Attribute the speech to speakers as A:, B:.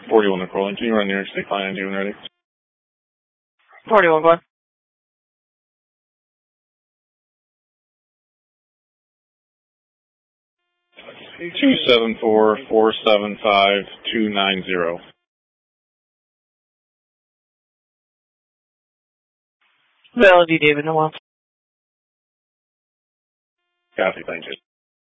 A: 41 Nicole, can you run your state line when ready?
B: 41, go on.
A: 274-475-290.
B: Melody David, no one.
A: Copy, thank you.